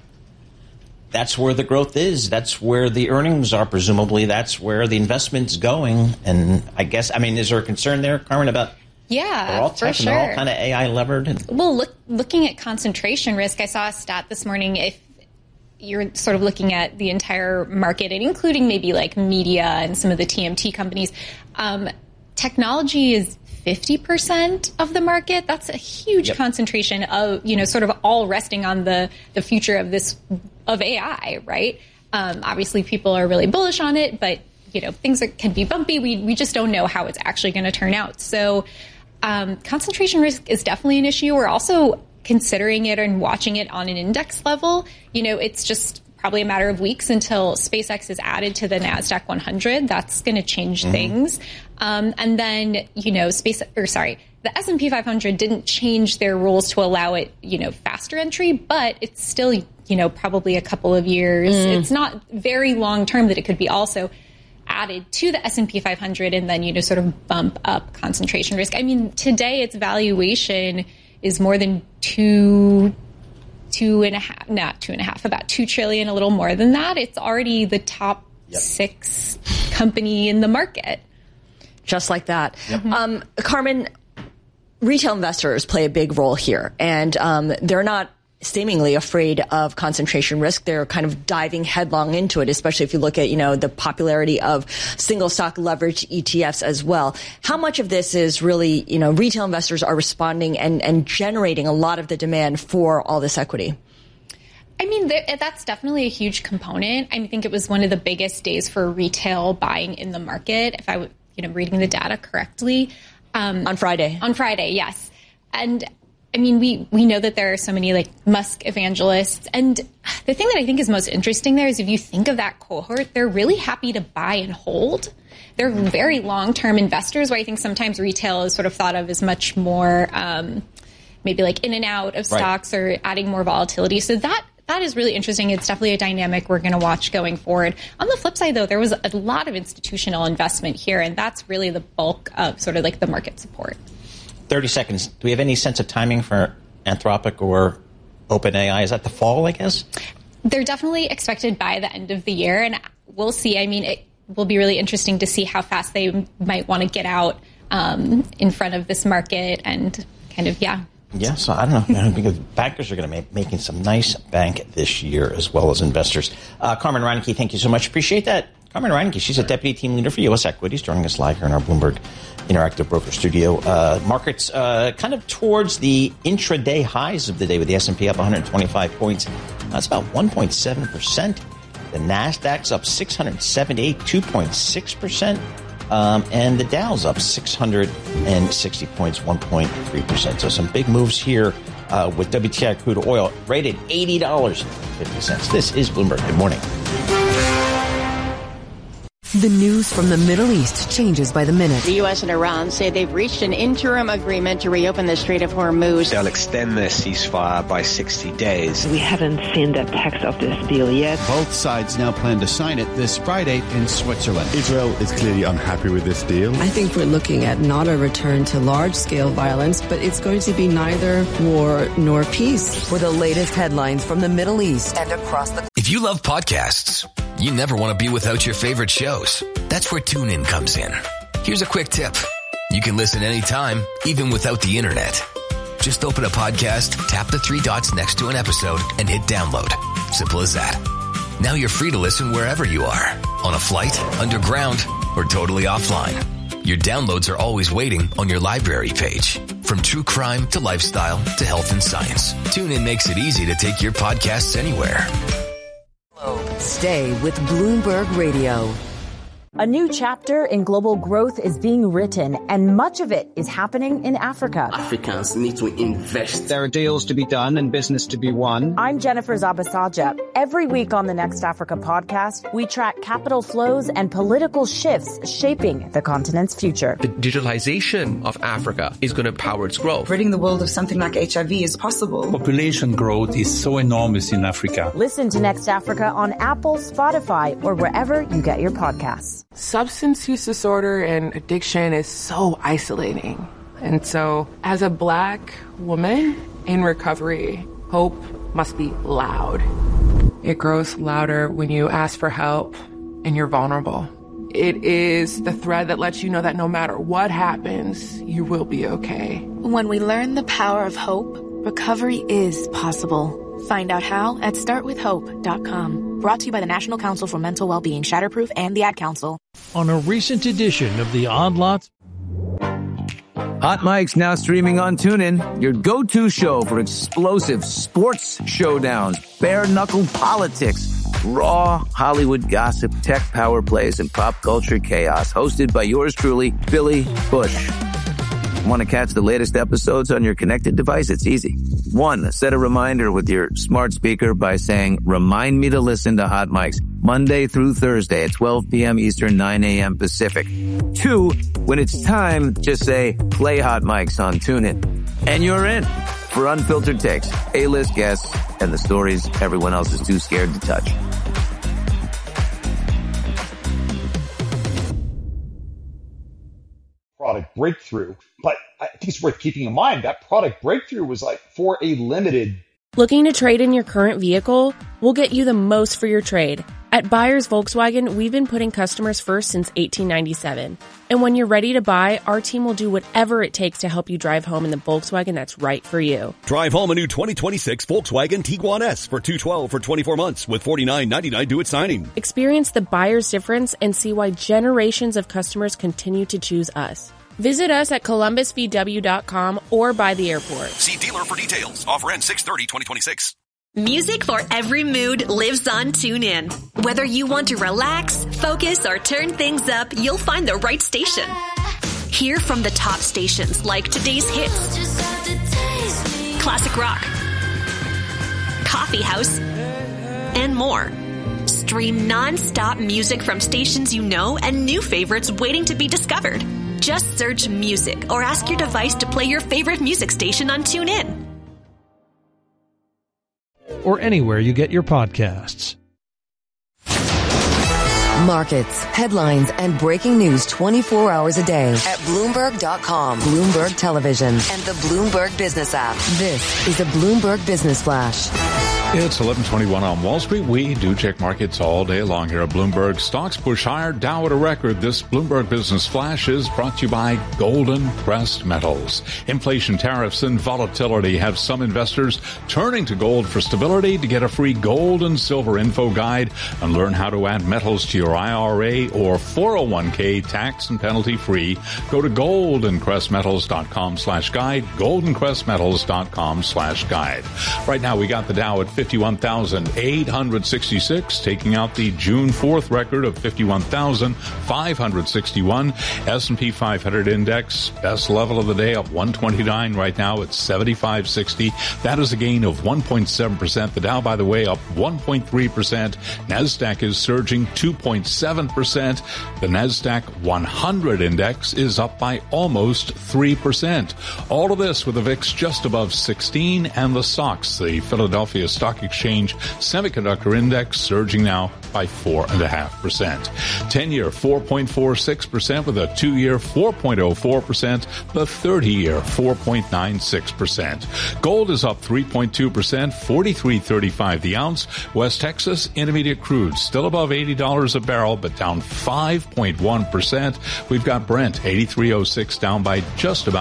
that's where the growth is. That's where the earnings are, presumably. That's where the investment's going. And I guess, I mean, is there a concern there, Carmen, about yeah, they're all for tech sure. and all kind of A I levered? And- well, look, looking at concentration risk, I saw a stat this morning. If you're sort of looking at the entire market, and including maybe like media and some of the T M T companies, um, technology is fifty percent of the market. That's a huge yep. concentration of, you know, sort of all resting on the, the future of this, of A I, right? Um, obviously people are really bullish on it, but, you know, things are, can be bumpy. We, we just don't know how it's actually going to turn out. So, um, concentration risk is definitely an issue. We're also considering it and watching it on an index level. You know, it's just probably a matter of weeks until SpaceX is added to the NASDAQ one hundred. That's going to change mm-hmm. things. Um, and then, you know, space, or sorry, the S and P five hundred didn't change their rules to allow it, you know, faster entry, but it's still, you know, probably a couple of years. Mm. It's not very long term that it could be also added to the S and P five hundred and then, you know, sort of bump up concentration risk. I mean, today its valuation is more than two, two and a half, not two and a half, about two trillion, a little more than that. It's already the top yep. six company in the market. Just like that. Yep. Um, Carmen, retail investors play a big role here, and um, they're not seemingly afraid of concentration risk. They're kind of diving headlong into it, especially if you look at, you know, the popularity of single stock leverage E T Fs as well. How much of this is really, you know, retail investors are responding and, and generating a lot of the demand for all this equity? I mean, that's definitely a huge component. I think it was one of the biggest days for retail buying in the market, if I, you know, reading the data correctly. Um, on Friday. On Friday, yes. And I mean, we, we know that there are so many like Musk evangelists. And the thing that I think is most interesting there is if you think of that cohort, they're really happy to buy and hold. They're very long-term investors, where I think sometimes retail is sort of thought of as much more um, maybe like in and out of stocks right. or adding more volatility. So that that is really interesting. It's definitely a dynamic we're going to watch going forward. On the flip side, though, there was a lot of institutional investment here, and that's really the bulk of sort of like the market support. thirty seconds. Do we have any sense of timing for Anthropic or OpenAI? Is that the fall, I guess? They're definitely expected by the end of the year, and we'll see. I mean, it will be really interesting to see how fast they might want to get out um, in front of this market and kind of, yeah. Yeah, so I don't know, because bankers are going to be making some nice bank this year as well as investors. Uh, Carmen Reineke, thank you so much. Appreciate that. Carmen Reineke, she's a deputy team leader for U S Equities, joining us live here in our Bloomberg Interactive Broker Studio. Uh, markets uh, kind of towards the intraday highs of the day, with the S and P up one hundred twenty-five points. That's about one point seven percent. The NASDAQ's up six hundred seventy-eight, two point six percent. Um, and the Dow's up six hundred sixty points, one point three percent. So some big moves here uh, with W T I crude oil rated eighty dollars and fifty cents. This is Bloomberg. Good morning. The news from the Middle East changes by the minute. The U S and Iran say they've reached an interim agreement to reopen the Strait of Hormuz. They'll extend their ceasefire by sixty days. We haven't seen the text of this deal yet. Both sides now plan to sign it this Friday in Switzerland. Israel is clearly unhappy with this deal. I think we're looking at not a return to large-scale violence, but it's going to be neither war nor peace. For the latest headlines from the Middle East and across the... If you love podcasts, you never want to be without your favorite shows. That's where TuneIn comes in. Here's a quick tip. You can listen anytime, even without the internet. Just open a podcast, tap the three dots next to an episode, and hit download. Simple as that. Now you're free to listen wherever you are. On a flight, underground, or totally offline. Your downloads are always waiting on your library page. From true crime to lifestyle to health and science, TuneIn makes it easy to take your podcasts anywhere. Stay with Bloomberg Radio. A new chapter in global growth is being written, and much of it is happening in Africa. Africans need to invest. There are deals to be done and business to be won. I'm Jennifer Zabasaja. Every week on the Next Africa podcast, we track capital flows and political shifts shaping the continent's future. The digitalization of Africa is going to power its growth. Ridding the world of something like H I V is possible. Population growth is so enormous in Africa. Listen to Next Africa on Apple, Spotify, or wherever you get your podcasts. Substance use disorder and addiction is so isolating. And so, as a Black woman in recovery, hope must be loud. It grows louder when you ask for help and you're vulnerable. It is the thread that lets you know that no matter what happens, you will be okay. When we learn the power of hope, recovery is possible. Find out how at start with hope dot com. Brought to you by the National Council for Mental Wellbeing, Shatterproof, and the Ad Council. On a recent edition of the Odd Lots. Hot Mic's now streaming on TuneIn, your go-to show for explosive sports showdowns, bare-knuckle politics, raw Hollywood gossip, tech power plays, and pop culture chaos. Hosted by yours truly, Billy Bush. Want to catch the latest episodes on your connected device? It's easy. One, set a reminder with your smart speaker by saying, remind me to listen to Hot Mics Monday through Thursday at twelve p.m. Eastern, nine a.m. Pacific. Two, when it's time, just say, play Hot Mics on TuneIn. And you're in for unfiltered takes, A-list guests, and the stories everyone else is too scared to touch. Product breakthrough, but I think it's worth keeping in mind that product breakthrough was like for a limited. Looking to trade in your current vehicle? We'll get you the most for your trade. At Buyers Volkswagen, we've been putting customers first since eighteen ninety-seven. And when you're ready to buy, our team will do whatever it takes to help you drive home in the Volkswagen that's right for you. Drive home a new twenty twenty-six Volkswagen Tiguan S for two hundred twelve dollars for twenty-four months with forty-nine ninety-nine due at signing. Experience the buyer's difference and see why generations of customers continue to choose us. Visit us at columbus v w dot com or by the airport. See dealer for details. Offer ends six thirty twenty twenty-six. Music for every mood lives on TuneIn. Whether you want to relax, focus, or turn things up, you'll find the right station. Hear from the top stations like today's hits, classic rock, coffee house, and more. Stream non-stop music from stations you know and new favorites waiting to be discovered. Just search music or ask your device to play your favorite music station on TuneIn. Or anywhere you get your podcasts. Markets, headlines, and breaking news twenty-four hours a day at Bloomberg dot com, Bloomberg Television, and the Bloomberg Business app. This is a Bloomberg Business Flash. It's eleven twenty-one on Wall Street. We do check markets all day long here at Bloomberg. Stocks push higher, Dow at a record. This Bloomberg Business Flash is brought to you by Golden Crest Metals. Inflation, tariffs, and volatility have some investors turning to gold for stability. To get a free gold and silver info guide and learn how to add metals to your I R A or four oh one k tax and penalty free, go to golden crest metals dot com slash guide, golden crest metals dot com slash guide. Right now we got the Dow at fifty-one thousand eight hundred sixty-six, taking out the June fourth record of fifty-one thousand five hundred sixty-one. S and P five hundred index, best level of the day, up one twenty-nine. Right now it's seventy-five sixty. That is a gain of one point seven percent. The Dow, by the way, up one point three percent. NASDAQ is surging two point seven percent. The NASDAQ one hundred index is up by almost three percent. All of this with the V I X just above sixteen, and the S O X, the Philadelphia Stock Exchange Semiconductor Index, surging now by four point five percent. ten-year four point four six percent with a two-year four point oh four percent, the thirty-year four point nine six percent. Gold is up three point two percent, forty-three thirty-five the ounce. West Texas Intermediate crude still above eighty dollars a barrel, but down five point one percent. We've got Brent eighty-three oh six, down by just about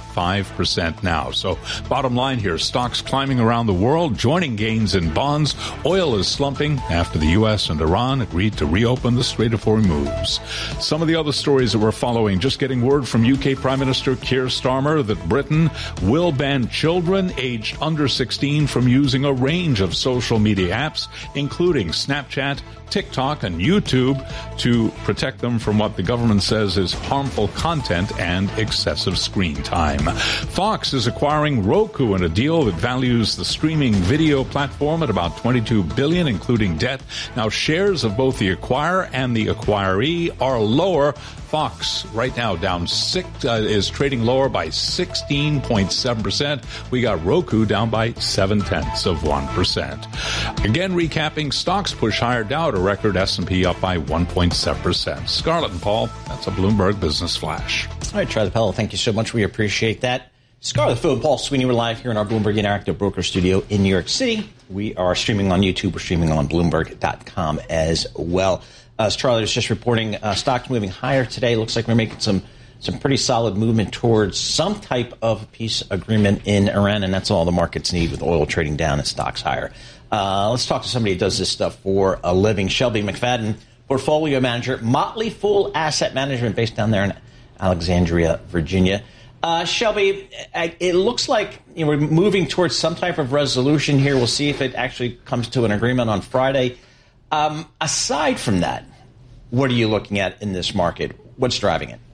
five percent now. So bottom line here, stocks climbing around the world, joining gains in bonds. Oil is slumping after the U S and Iran agreed to reopen the Strait of Hormuz. Some of the other stories that we're following, just getting word from U K Prime Minister Keir Starmer that Britain will ban children aged under sixteen from using a range of social media apps, including Snapchat, TikTok, and YouTube, to protect them from what the government says is harmful content and excessive screen time. Fox is acquiring Roku in a deal that values the streaming video platform at about twenty-two billion dollars, including debt. Now, shares of both the acquirer and the acquiree are lower. Fox right now down six uh, is trading lower by sixteen point seven percent. We got Roku down by seven tenths of one percent. Again, recapping, stocks push higher. Dow at a record, S and P up by one point seven percent. Scarlett and Paul, that's a Bloomberg Business Flash. All right, Charlie Pellet, thank you so much. We appreciate that. Scarlett Fu and Paul Sweeney, we're live here in our Bloomberg Interactive Broker Studio in New York City. We are streaming on YouTube. We're streaming on Bloomberg dot com as well. As Charlie was just reporting, uh, stocks moving higher today. Looks like we're making some some pretty solid movement towards some type of peace agreement in Iran, and that's all the markets need with oil trading down and stocks higher. Uh, let's talk to somebody who does this stuff for a living. Shelby McFadden, portfolio manager, Motley Fool Asset Management, based down there in Alexandria, Virginia. Uh, Shelby, it looks like you know, we're moving towards some type of resolution here. We'll see if it actually comes to an agreement on Friday. Um, aside from that, what are you looking at in this market? What's driving it?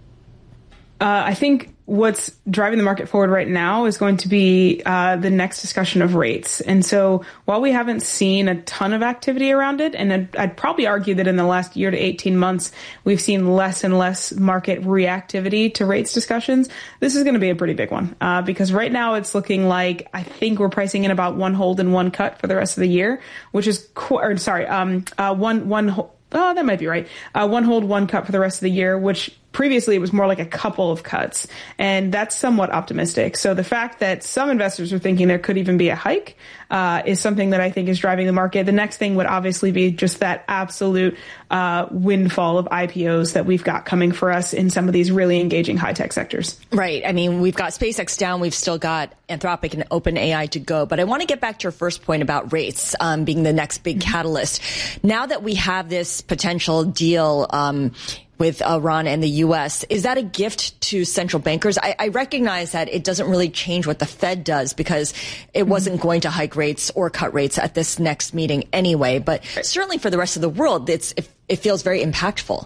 Uh, I think what's driving the market forward right now is going to be uh, the next discussion of rates. And so while we haven't seen a ton of activity around it, and I'd, I'd probably argue that in the last year to eighteen months, we've seen less and less market reactivity to rates discussions, this is going to be a pretty big one uh, because right now it's looking like I think we're pricing in about one hold and one cut for the rest of the year, which is, qu- or sorry, um, uh, one, one hold. Oh, that might be right. Uh, one hold, one cut for the rest of the year, which previously it was more like a couple of cuts. And that's somewhat optimistic. So the fact that some investors are thinking there could even be a hike uh, is something that I think is driving the market. The next thing would obviously be just that absolute uh, windfall of I P Os that we've got coming for us in some of these really engaging high-tech sectors. Right. I mean, we've got SpaceX down. We've still got Anthropic and OpenAI to go. But I want to get back to your first point about rates um, being the next big mm-hmm. catalyst. Now that we have this potential deal um, with Iran and the U S, is that a gift to central bankers? I, I recognize that it doesn't really change what the Fed does because it wasn't mm-hmm. going to hike rates or cut rates at this next meeting anyway. But certainly for the rest of the world, it's it, it feels very impactful.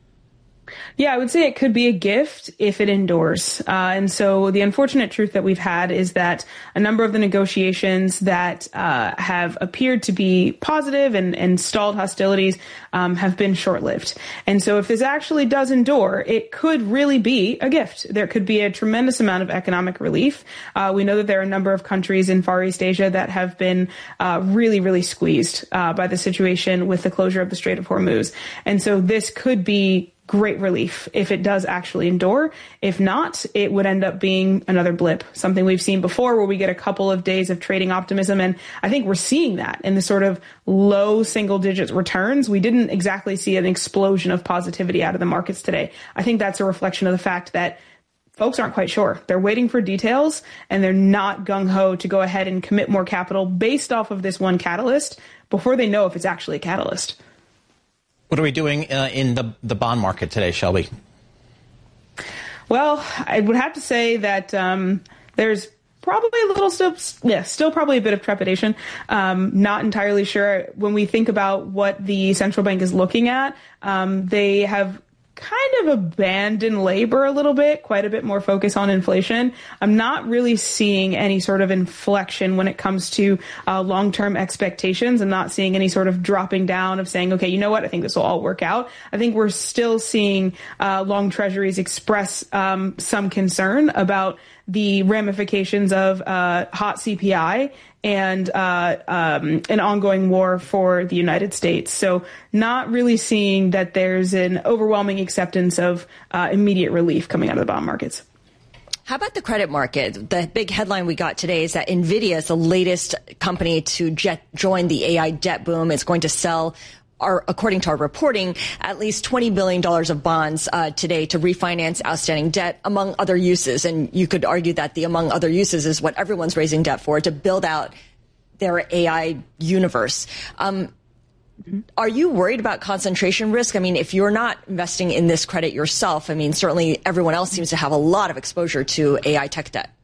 Yeah, I would say it could be a gift if it endures. Uh, and so the unfortunate truth that we've had is that a number of the negotiations that uh, have appeared to be positive and, and stalled hostilities um, have been short-lived. And so if this actually does endure, it could really be a gift. There could be a tremendous amount of economic relief. Uh, we know that there are a number of countries in Far East Asia that have been uh, really, really squeezed uh, by the situation with the closure of the Strait of Hormuz. And so this could be great relief if it does actually endure. If not, it would end up being another blip, something we've seen before where we get a couple of days of trading optimism. And I think we're seeing that in the sort of low single digit returns. We didn't exactly see an explosion of positivity out of the markets today. I think that's a reflection of the fact that folks aren't quite sure. They're waiting for details and they're not gung-ho to go ahead and commit more capital based off of this one catalyst before they know if it's actually a catalyst. What are we doing uh, in the, the bond market today, Shelby? Well, I would have to say that um, there's probably a little still, yeah, still probably a bit of trepidation. Um, not entirely sure. When we think about what the central bank is looking at, um, they have kind of abandoned labor a little bit, quite a bit more focus on inflation. I'm not really seeing any sort of inflection when it comes to uh, long-term expectations. I'm not seeing any sort of dropping down of saying, okay, you know what, I think this will all work out. I think we're still seeing uh, long treasuries express um, some concern about the ramifications of uh, hot C P I and uh, um, an ongoing war for the United States. So not really seeing that there's an overwhelming acceptance of uh, immediate relief coming out of the bond markets. How about the credit market? The big headline we got today is that NVIDIA is the latest company to jet, join the A I debt boom. It's going to sell our, according to our reporting, at least twenty billion dollars of bonds uh, today to refinance outstanding debt, among other uses. And you could argue that the among other uses is what everyone's raising debt for, to build out their A I universe. Um, Are you worried about concentration risk? I mean, if you're not investing in this credit yourself, I mean, certainly everyone else seems to have a lot of exposure to A I tech debt.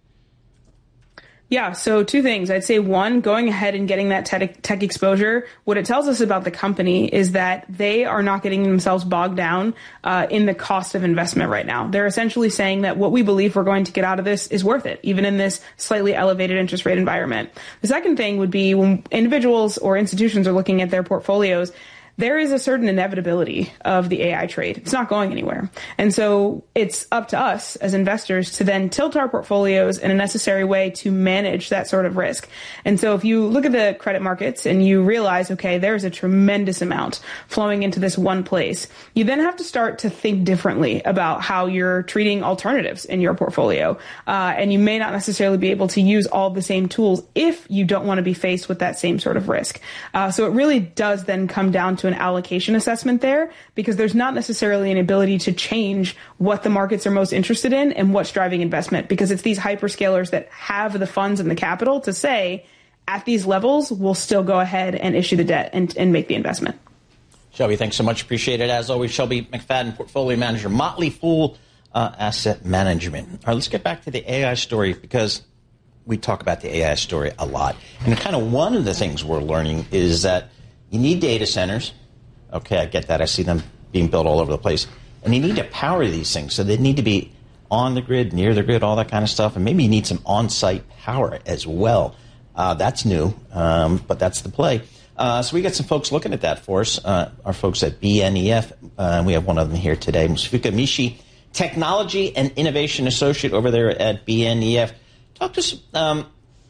Yeah, so two things. I'd say one, going ahead and getting that tech, tech exposure, what it tells us about the company is that they are not getting themselves bogged down uh, in the cost of investment right now. They're essentially saying that what we believe we're going to get out of this is worth it, even in this slightly elevated interest rate environment. The second thing would be when individuals or institutions are looking at their portfolios, there is a certain inevitability of the A I trade. It's not going anywhere. And so it's up to us as investors to then tilt our portfolios in a necessary way to manage that sort of risk. And so if you look at the credit markets and you realize, okay, there's a tremendous amount flowing into this one place, you then have to start to think differently about how you're treating alternatives in your portfolio. Uh, and you may not necessarily be able to use all the same tools if you don't want to be faced with that same sort of risk. Uh, so it really does then come down to an allocation assessment there, because there's not necessarily an ability to change what the markets are most interested in and what's driving investment, because it's these hyperscalers that have the funds and the capital to say, at these levels, we'll still go ahead and issue the debt and, and make the investment. Shelby, thanks so much. Appreciate it. As always, Shelby McFadden, Portfolio Manager, Motley Fool uh, Asset Management. All right, let's get back to the A I story, because we talk about the A I story a lot. And kind of one of the things we're learning is that you need data centers. Okay, I get that. I see them being built all over the place. And you need to power these things. So they need to be on the grid, near the grid, all that kind of stuff. And maybe you need some on-site power as well. Uh, that's new, um, but that's the play. Uh, so we got some folks looking at that for us, uh, our folks at B N E F. Uh, we have one of them here today, Musfika Mishi, Technology and Innovation Associate over there at B N E F. Talk to us, um,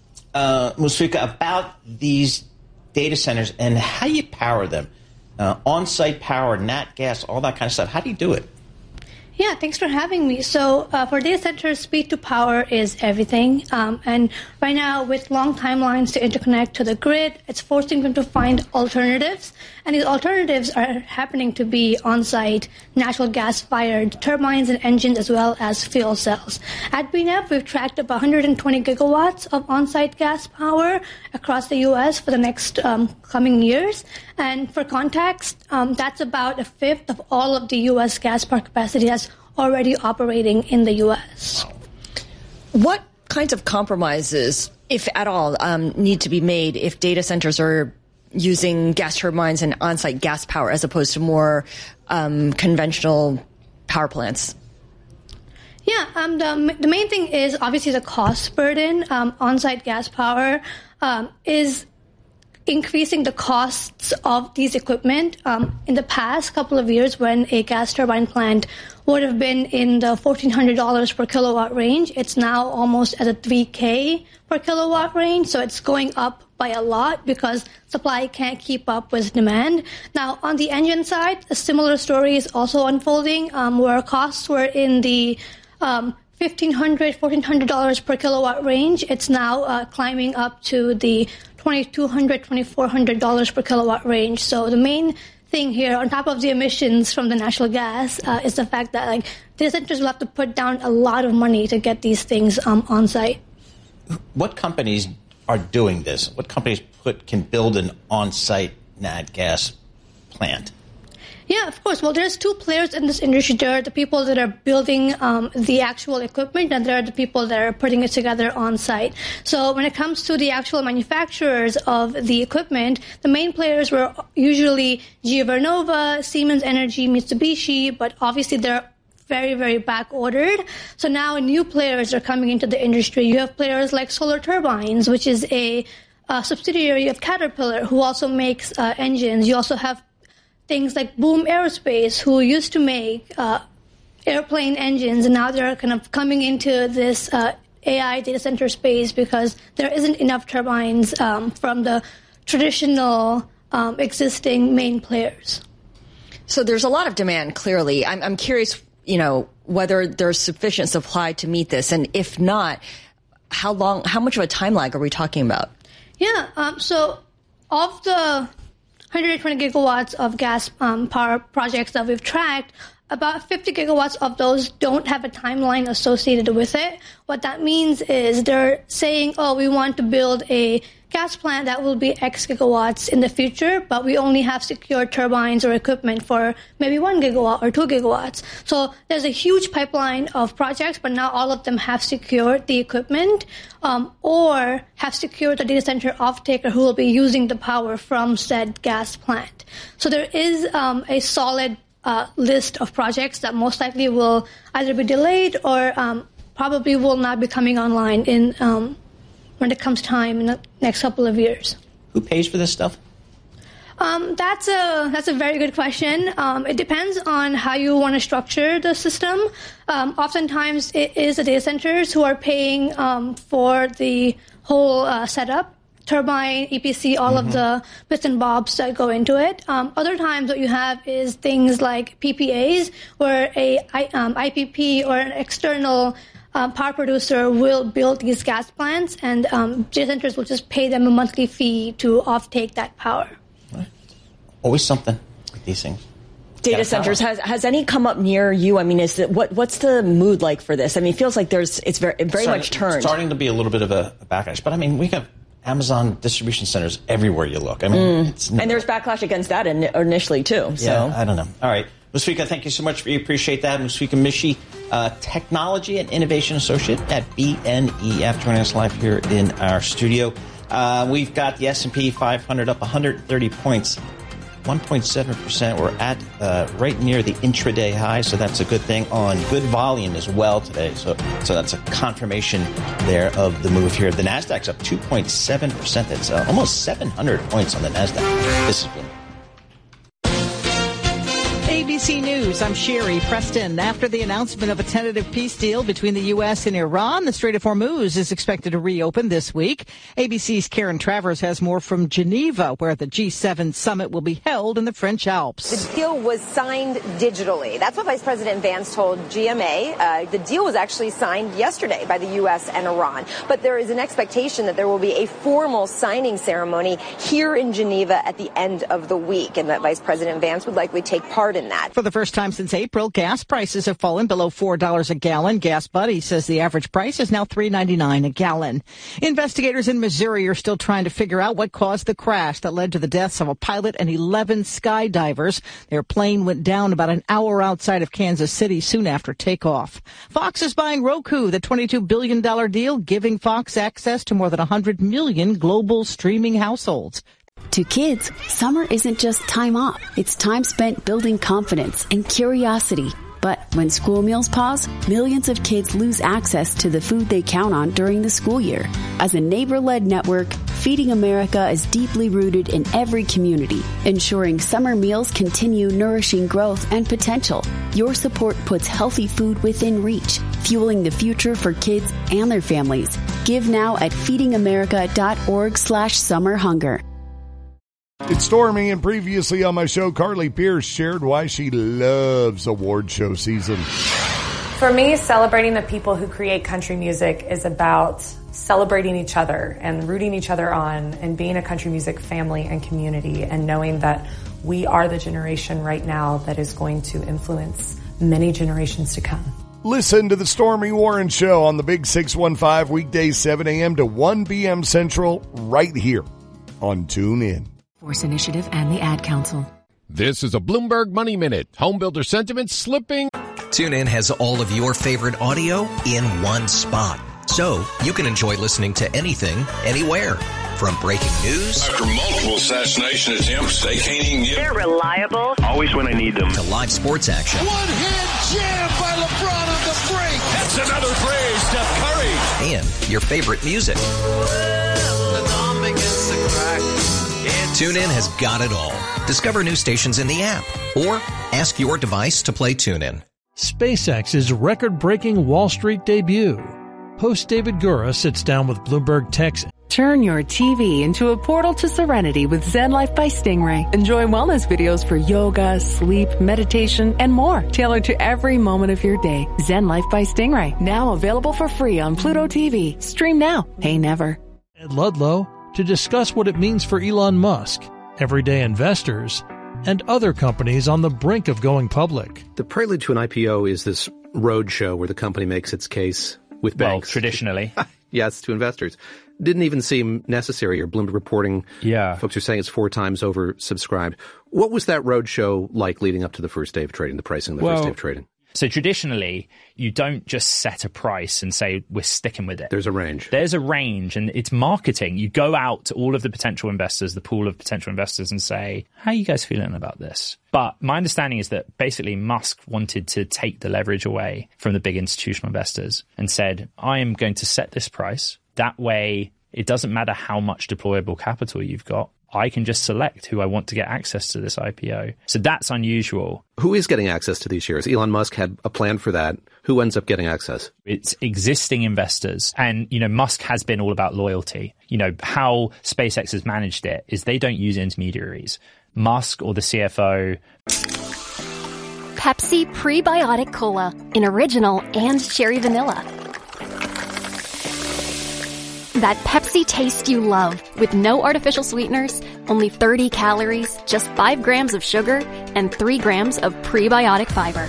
uh, Musfika, about these data centers and how you power them. Uh, on-site power, nat gas, all that kind of stuff. How do you do it? Yeah, thanks for having me. So uh, for data centers, speed to power is everything. Um, and right now, with long timelines to interconnect to the grid, it's forcing them to find alternatives. And these alternatives are happening to be on-site natural gas-fired turbines and engines, as well as fuel cells. At B N E F, we've tracked about one hundred twenty gigawatts of on-site gas power across the U S for the next um, coming years. And for context, um, that's about a fifth of all of the U S gas power capacity that's already operating in the U S. What kinds of compromises, if at all, um, need to be made if data centers are using gas turbines and on-site gas power as opposed to more um, conventional power plants? Yeah, um, the, the main thing is obviously the cost burden. Um, on-site gas power um, is increasing the costs of these equipment. Um, in the past couple of years, when a gas turbine plant would have been in the fourteen hundred dollars per kilowatt range, it's now almost at a three K per kilowatt range. So it's going up by a lot because supply can't keep up with demand. Now, on the engine side, a similar story is also unfolding, um, where costs were in the um, fifteen hundred dollars, fourteen hundred dollars per kilowatt range. It's now uh, climbing up to the twenty-two hundred dollars, twenty-four hundred dollars per kilowatt range. So the main thing here, on top of the emissions from the natural gas, uh, is the fact that like data centers will have to put down a lot of money to get these things um, on site. What companies are doing this? What companies put can build an on-site nat gas plant? Yeah, of course. Well, there's two players in this industry. There are the people that are building um, the actual equipment, and there are the people that are putting it together on site. So when it comes to the actual manufacturers of the equipment, the main players were usually G E Vernova, Siemens Energy, Mitsubishi, but obviously they're very, very back-ordered. So now new players are coming into the industry. You have players like Solar Turbines, which is a, a subsidiary of Caterpillar, who also makes uh, engines. You also have things like Boom Aerospace, who used to make uh, airplane engines, and now they're kind of coming into this uh, A I data center space because there isn't enough turbines um, from the traditional um, existing main players. So there's a lot of demand, clearly. I'm, I'm curious, you know, whether there's sufficient supply to meet this, and if not, how long, how much of a time lag are we talking about? Yeah, um, so of the hundred twenty gigawatts of gas um, power projects that we've tracked, about fifty gigawatts of those don't have a timeline associated with it. What that means is they're saying, oh, we want to build a gas plant that will be X gigawatts in the future, but we only have secured turbines or equipment for maybe one gigawatt or two gigawatts. So there's a huge pipeline of projects, but not all of them have secured the equipment um, or have secured the data center off-taker who will be using the power from said gas plant. So there is um, a solid uh, list of projects that most likely will either be delayed or um, probably will not be coming online in um when it comes time in the next couple of years. Who pays for this stuff? Um, that's a that's a very good question. Um, it depends on how you want to structure the system. Um, oftentimes, it is the data centers who are paying um, for the whole uh, setup, turbine, E P C, all mm-hmm. of the bits and bobs that go into it. Um, other times, what you have is things like P P As, where a um, I P P or an external Uh, power producer will build these gas plants, and um, data centers will just pay them a monthly fee to off-take that power. Right. Always something with these things. Data centers, has has any come up near you? I mean, is it, what what's the mood like for this? I mean, it feels like there's it's very very starting, much turned. Starting to be a little bit of a, a backlash, but I mean, we have Amazon distribution centers everywhere you look. I mean, mm. it's and there's backlash against that in, initially too. So. Yeah, I don't know. All right. Musfika, thank you so much. We appreciate that. Musfika Mishi, uh, Technology and Innovation Associate at B N E F, joining us live here in our studio. Uh, we've got the S and P five hundred up one hundred thirty points, one point seven percent. We're at uh, right near the intraday high, so that's a good thing. On good volume as well today, so so that's a confirmation there of the move here. The Nasdaq's up two point seven percent. That's uh, almost seven hundred points on the Nasdaq. This has been A B C News, I'm Sherry Preston. After the announcement of a tentative peace deal between the U S and Iran, the Strait of Hormuz is expected to reopen this week. A B C's Karen Travers has more from Geneva, where the G seven summit will be held in the French Alps. The deal was signed digitally. That's what Vice President Vance told G M A. Uh, the deal was actually signed yesterday by the U S and Iran. But there is an expectation that there will be a formal signing ceremony here in Geneva at the end of the week, and that Vice President Vance would likely take part in that. For the first time since April, gas prices have fallen below four dollars a gallon. Gas Buddy says the average price is now three ninety-nine a gallon. Investigators in Missouri are still trying to figure out what caused the crash that led to the deaths of a pilot and eleven skydivers. Their plane went down about an hour outside of Kansas City soon after takeoff. Fox is buying Roku, the twenty-two billion dollars deal, giving Fox access to more than one hundred million global streaming households. To kids, summer isn't just time off. It's time spent building confidence and curiosity. But when school meals pause, millions of kids lose access to the food they count on during the school year. As a neighbor-led network, Feeding America is deeply rooted in every community, ensuring summer meals continue nourishing growth and potential. Your support puts healthy food within reach, fueling the future for kids and their families. Give now at feedingamerica.org slash summer hunger. It's Stormy, and previously on my show, Carly Pierce shared why she loves award show season. For me, celebrating the people who create country music is about celebrating each other and rooting each other on and being a country music family and community, and knowing that we are the generation right now that is going to influence many generations to come. Listen to the Stormy Warren Show on the Big six one five, weekdays seven a.m. to one p.m. Central, right here on TuneIn. Force Initiative and the Ad Council. This is a Bloomberg Money Minute. Homebuilder sentiment slipping. TuneIn has all of your favorite audio in one spot, so you can enjoy listening to anything, anywhere. From breaking news. After multiple assassination attempts, they can't even get... They're reliable. Always when I need them. To live sports action. One-hand jam by LeBron on the break. That's another three, Steph Curry. And your favorite music. TuneIn has got it all. Discover new stations in the app or ask your device to play TuneIn. SpaceX's record-breaking Wall Street debut. Host David Gura sits down with Bloomberg Tech's. Turn your T V into a portal to serenity with Zen Life by Stingray. Enjoy wellness videos for yoga, sleep, meditation, and more, tailored to every moment of your day. Zen Life by Stingray, now available for free on Pluto T V. Stream now, pay never. Ed Ludlow to discuss what it means for Elon Musk everyday investors, and other companies on the brink of going public. The prelude to an I P O is this roadshow where the company makes its case with banks. Well, traditionally. Yes, to investors. Didn't even seem necessary, or Bloomberg reporting. Yeah. Folks are saying it's four times oversubscribed. What was that roadshow like leading up to the first day of trading, the pricing of the well, first day of trading? So traditionally, you don't just set a price and say, we're sticking with it. There's a range. There's a range, and it's marketing. You go out to all of the potential investors, the pool of potential investors, and say, how are you guys feeling about this? But my understanding is that basically Musk wanted to take the leverage away from the big institutional investors and said, I am going to set this price. That way, it doesn't matter how much deployable capital you've got. I can just select who I want to get access to this I P O. So that's unusual. Who is getting access to these shares? Elon Musk had a plan for that. Who ends up getting access? It's existing investors. And, you know, Musk has been all about loyalty. You know, how SpaceX has managed it is they don't use intermediaries. Musk or the C F O. Pepsi Prebiotic Cola in original and cherry vanilla. That Pepsi taste you love, with no artificial sweeteners, only thirty calories, just five grams of sugar, and three grams of prebiotic fiber.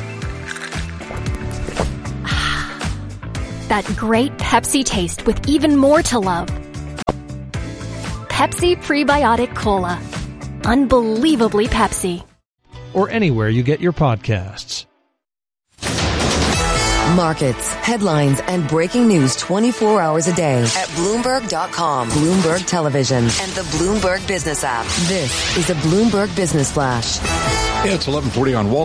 That great Pepsi taste with even more to love. Pepsi Prebiotic Cola. Unbelievably Pepsi. Or anywhere you get your podcasts. Markets, headlines, and breaking news twenty-four hours a day at Bloomberg dot com, Bloomberg Television, and the Bloomberg Business app. This is a Bloomberg Business Flash. Yeah, it's eleven forty on Wall